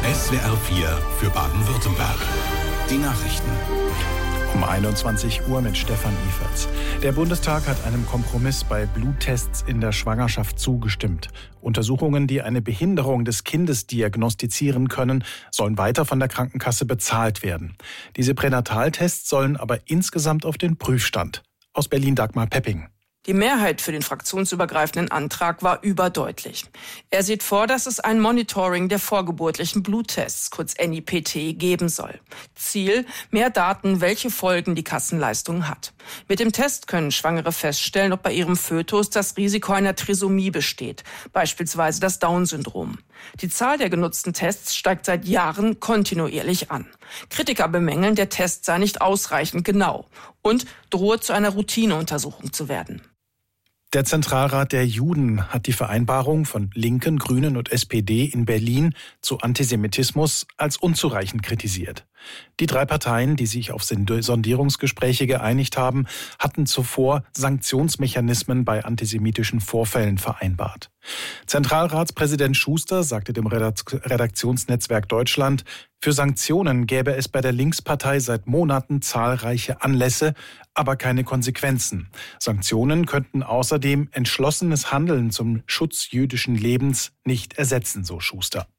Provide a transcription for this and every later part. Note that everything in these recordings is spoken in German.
SWR 4 für Baden-Württemberg. Die Nachrichten. Um 21 Uhr mit Stefan Iferz. Der Bundestag hat einem Kompromiss bei Bluttests in der Schwangerschaft zugestimmt. Untersuchungen, die eine Behinderung des Kindes diagnostizieren können, sollen weiter von der Krankenkasse bezahlt werden. Diese Pränataltests sollen aber insgesamt auf den Prüfstand. Aus Berlin Dagmar Pepping. Die Mehrheit für den fraktionsübergreifenden Antrag war überdeutlich. Er sieht vor, dass es ein Monitoring der vorgeburtlichen Bluttests, kurz NIPT, geben soll. Ziel: mehr Daten, welche Folgen die Kassenleistung hat. Mit dem Test können Schwangere feststellen, ob bei ihrem Fötus das Risiko einer Trisomie besteht, beispielsweise das Down-Syndrom. Die Zahl der genutzten Tests steigt seit Jahren kontinuierlich an. Kritiker bemängeln, der Test sei nicht ausreichend genau und drohe zu einer Routineuntersuchung zu werden. Der Zentralrat der Juden hat die Vereinbarung von Linken, Grünen und SPD in Berlin zu Antisemitismus als unzureichend kritisiert. Die drei Parteien, die sich auf Sondierungsgespräche geeinigt haben, hatten zuvor Sanktionsmechanismen bei antisemitischen Vorfällen vereinbart. Zentralratspräsident Schuster sagte dem Redaktionsnetzwerk Deutschland, für Sanktionen gäbe es bei der Linkspartei seit Monaten zahlreiche Anlässe, aber keine Konsequenzen. Sanktionen könnten außerdem entschlossenes Handeln zum Schutz jüdischen Lebens nicht ersetzen, so Schuster.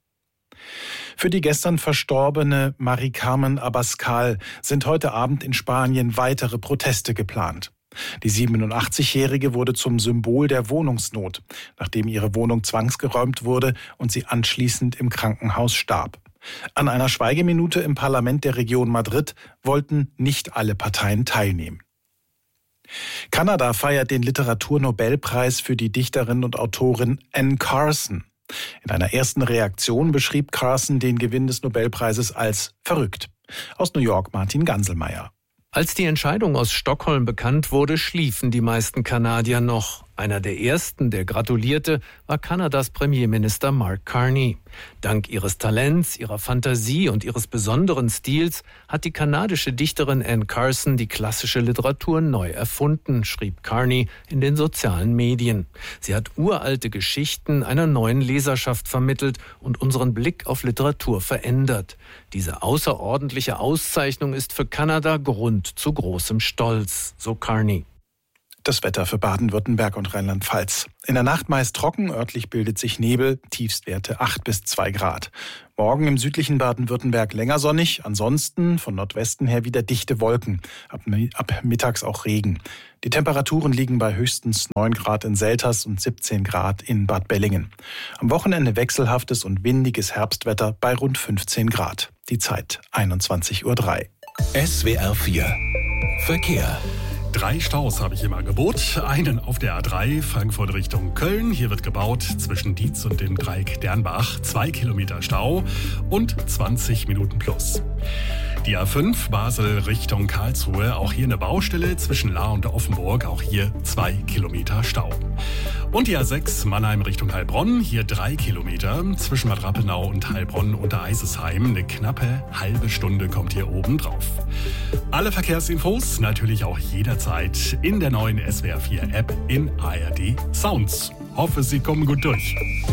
Für die gestern verstorbene Mari-Carmen Abascal sind heute Abend in Spanien weitere Proteste geplant. Die 87-Jährige wurde zum Symbol der Wohnungsnot, nachdem ihre Wohnung zwangsgeräumt wurde und sie anschließend im Krankenhaus starb. An einer Schweigeminute im Parlament der Region Madrid wollten nicht alle Parteien teilnehmen. Kanada feiert den Literaturnobelpreis für die Dichterin und Autorin Anne Carson. In einer ersten Reaktion beschrieb Carson den Gewinn des Nobelpreises als verrückt. Aus New York Martin Ganselmeier. Als die Entscheidung aus Stockholm bekannt wurde, schliefen die meisten Kanadier noch. Einer der ersten, der gratulierte, war Kanadas Premierminister Mark Carney. Dank ihres Talents, ihrer Fantasie und ihres besonderen Stils hat die kanadische Dichterin Anne Carson die klassische Literatur neu erfunden, schrieb Carney in den sozialen Medien. Sie hat uralte Geschichten einer neuen Leserschaft vermittelt und unseren Blick auf Literatur verändert. Diese außerordentliche Auszeichnung ist für Kanada Grund zu großem Stolz, so Carney. Das Wetter für Baden-Württemberg und Rheinland-Pfalz. In der Nacht meist trocken, örtlich bildet sich Nebel, Tiefstwerte 8 bis 2 Grad. Morgen im südlichen Baden-Württemberg länger sonnig, ansonsten von Nordwesten her wieder dichte Wolken, ab mittags auch Regen. Die Temperaturen liegen bei höchstens 9 Grad in Selters und 17 Grad in Bad Bellingen. Am Wochenende wechselhaftes und windiges Herbstwetter bei rund 15 Grad. Die Zeit 21:03 Uhr. SWR 4 Verkehr. 3 Staus habe ich im Angebot. Einen auf der A3 Frankfurt Richtung Köln. Hier wird gebaut zwischen Dietz und dem Dreieck Dernbach. 2 Kilometer Stau und 20 Minuten plus. Die A5 Basel Richtung Karlsruhe. Auch hier eine Baustelle zwischen Lahr und Offenburg. Auch hier 2 Kilometer Stau. Und die A6 Mannheim Richtung Heilbronn. Hier 3 Kilometer zwischen Bad Rappenau und Heilbronn unter Eisesheim. Eine knappe halbe Stunde kommt hier oben drauf. Alle Verkehrsinfos natürlich auch jederzeit in der neuen SWR 4 App in ARD Sounds. Hoffe, Sie kommen gut durch.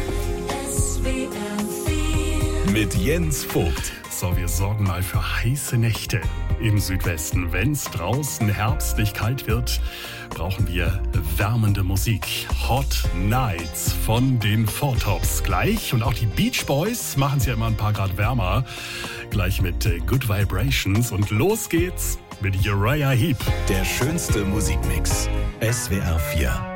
Mit Jens Vogt. So, wir sorgen mal für heiße Nächte im Südwesten. Wenn es draußen herbstlich kalt wird, brauchen wir wärmende Musik. Hot Nights von den Four Tops gleich. Und auch die Beach Boys machen es ja immer ein paar Grad wärmer. Gleich mit Good Vibrations. Und los geht's mit Uriah Heep. Der schönste Musikmix. SWR 4.